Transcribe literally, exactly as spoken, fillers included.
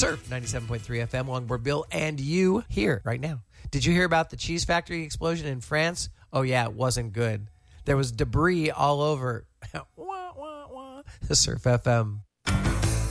Surf ninety-seven point three F M, Longboard Bill, and you here right now. Did you hear about the cheese factory explosion in France? Oh, yeah, it wasn't good. There was debris all over. Wah, wah, wah. Surf F M.